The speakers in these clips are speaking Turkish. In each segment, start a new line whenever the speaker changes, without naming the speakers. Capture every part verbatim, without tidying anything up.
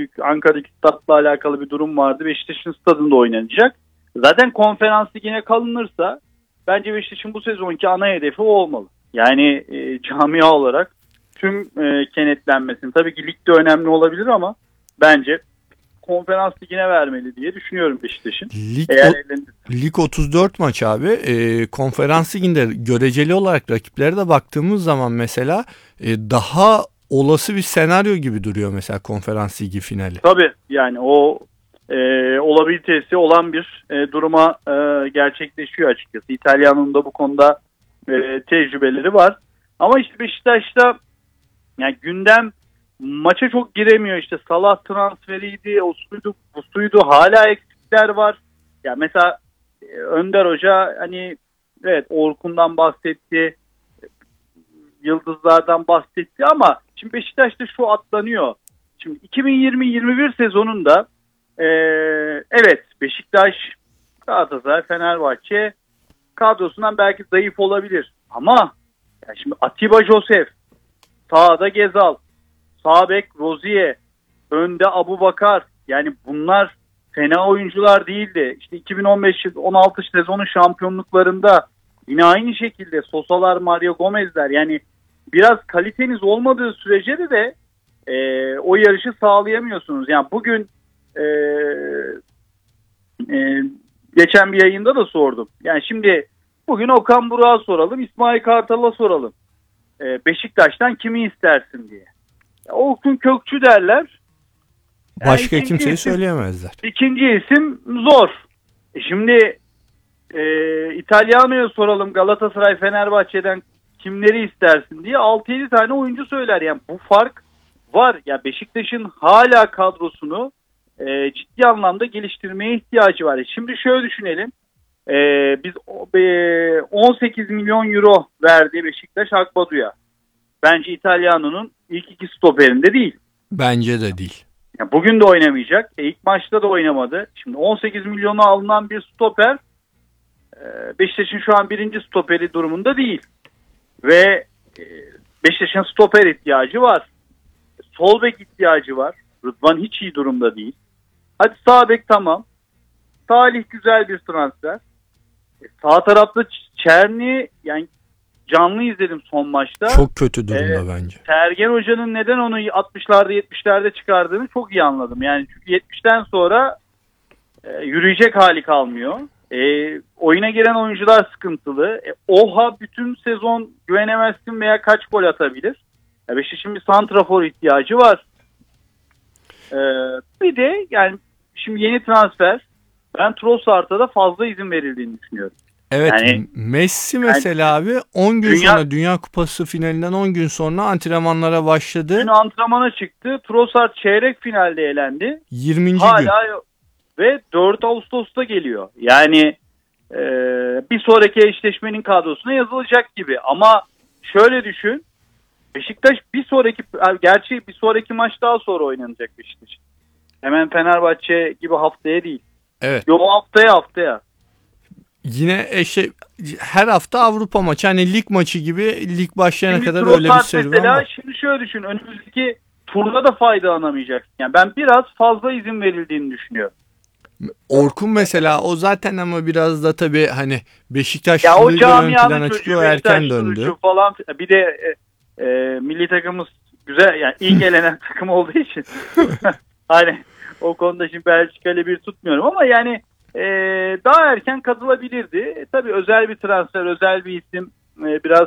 büyük Ankara'daki statla alakalı bir durum vardı. Beşiktaş'ın stadında oynanacak. Zaten konferans ligine kalınırsa bence Beşiktaş'ın bu sezonki ana hedefi o olmalı. Yani e, camia olarak tüm e, kenetlenmesini, tabii ki ligde önemli olabilir ama bence konferans ligine vermeli diye düşünüyorum Beşiktaş'ın.
Lig, o, lig otuz dört maç abi. E, konferans liginde göreceli olarak rakiplere de baktığımız zaman mesela e, daha olası bir senaryo gibi duruyor mesela konferans ligi finali.
Tabii yani o e, olabilitesi olan bir e, duruma e, gerçekleşiyor açıkçası. İtalyan'ın da bu konuda e, tecrübeleri var. Ama işte Beşiktaş'ta yani gündem maça çok giremiyor. İşte Salah transferiydi, o suydu, bu suydu, hala eksikler var. Ya mesela e, Önder Hoca hani evet Orkun'dan bahsetti, yıldızlardan bahsetti ama şimdi Beşiktaş'ta şu atlanıyor. Şimdi iki bin yirmi yirmi bir sezonunda e, evet Beşiktaş, Galatasaray, Fenerbahçe kadrosundan belki zayıf olabilir. Ama ya şimdi Atiba Joseph, sağda Gezal, sağ bek Rozier, önde Abubakar, yani bunlar fena oyuncular değildi. İşte iki bin on beş on altı sezonu şampiyonluklarında yine aynı şekilde Sosalar, Mario Gomez'ler, yani biraz kaliteniz olmadığı sürece de de e, o yarışı sağlayamıyorsunuz. Yani bugün e, e, geçen bir yayında da sordum. Yani şimdi bugün Okan Burak'a soralım, İsmail Kartal'a soralım. E, Beşiktaş'tan kimi istersin diye. Orkun Kökçü derler.
Başka
yani
kimseyi
isim,
söyleyemezler.
İkinci isim zor. E şimdi e, İtalyano'ya soralım, Galatasaray, Fenerbahçe'den kimleri istersin diye altı yedi tane oyuncu söyler. Yani bu fark var. Ya Beşiktaş'ın hala kadrosunu e, ciddi anlamda geliştirmeye ihtiyacı var. Şimdi şöyle düşünelim. E, biz e, on sekiz milyon euro verdi Beşiktaş Akbadu'ya. Bence İtalyano'nun ilk iki stoperinde değil.
Bence de değil.
Yani bugün de oynamayacak. E, ilk maçta da oynamadı. Şimdi on sekiz milyona alınan bir stoper e, Beşiktaş'ın şu an birinci stoperi durumunda değil. Ve e, Beşiktaş'ın stoper ihtiyacı var. Sol bek ihtiyacı var. Rıdvan hiç iyi durumda değil. Hadi sağ bek tamam. Salih güzel bir transfer. E, sağ tarafta Çerni, yani canlı izledim son maçta.
Çok kötü durumda
ee,
bence.
Sergen Hoca'nın neden onu altmışlarda yetmişlerde çıkardığını çok iyi anladım. Yani çünkü yetmişten sonra e, yürüyecek hali kalmıyor. E, oyuna giren oyuncular sıkıntılı. E, Oha bütün sezon güvenemezsin veya kaç gol atabilir. E, Beşiktaş'ın bir santrafor ihtiyacı var. E, bir de yani şimdi yeni transfer, ben Trossard'a da fazla izin verildiğini düşünüyorum.
Evet,
yani,
Messi mesela yani, abi on gün dünya, sonra Dünya Kupası finalinden on gün sonra antrenmanlara başladı.
Dün antrenmana çıktı. Trossard çeyrek finalde elendi.
yirminci
Hala
gün.
Ve dört Ağustos'ta geliyor. Yani e, bir sonraki eşleşmenin kadrosuna yazılacak gibi. Ama şöyle düşün. Beşiktaş bir sonraki, gerçi bir sonraki maç daha sonra oynanacak Beşiktaş. Hemen Fenerbahçe gibi haftaya değil.
Evet.
Yo haftaya haftaya.
Yine eşe, her hafta Avrupa maçı, hani lig maçı gibi, lig başlayana
şimdi
kadar öyle bir serüven
mesela,
var.
Şimdi şöyle düşün, önümüzdeki turda da faydalanamayacaksın. Yani ben biraz fazla izin verildiğini düşünüyorum.
Orkun mesela o zaten, ama biraz da tabii hani Beşiktaşlılığı
ya o
ön plana çıkıyor, erken döndü.
Falan. Bir de e, e, milli takımımız güzel, yani ilk elenen takım olduğu için hani o konuda şimdi Belçika'yla bir tutmuyorum ama yani e, daha erken katılabilirdi. E, tabii özel bir transfer, özel bir isim, e, biraz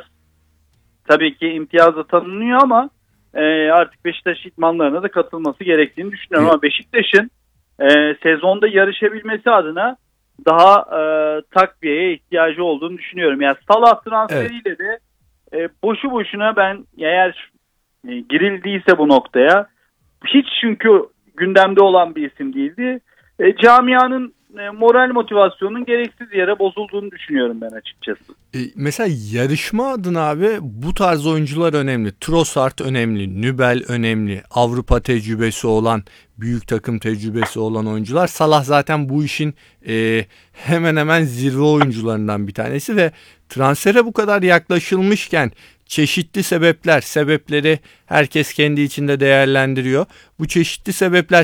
tabii ki imtiyazla tanınıyor ama e, artık Beşiktaş idmanlarına da katılması gerektiğini düşünüyorum. Evet. Ama Beşiktaş'ın e, sezonda yarışabilmesi adına daha e, takviyeye ihtiyacı olduğunu düşünüyorum. Yani Salah transferiyle evet. de e, boşu boşuna ben, eğer e, girildiyse bu noktaya, hiç çünkü gündemde olan bir isim değildi. E, camianın e, moral motivasyonunun gereksiz yere bozulduğunu düşünüyorum ben açıkçası.
E, mesela yarışma adına abi bu tarz oyuncular önemli. Trossard önemli, Nübel önemli, Avrupa tecrübesi olan, büyük takım tecrübesi olan oyuncular. Salah zaten bu işin e, hemen hemen zirve oyuncularından bir tanesi ve transfere bu kadar yaklaşılmışken çeşitli sebepler, sebepleri herkes kendi içinde değerlendiriyor. Bu çeşitli sebepler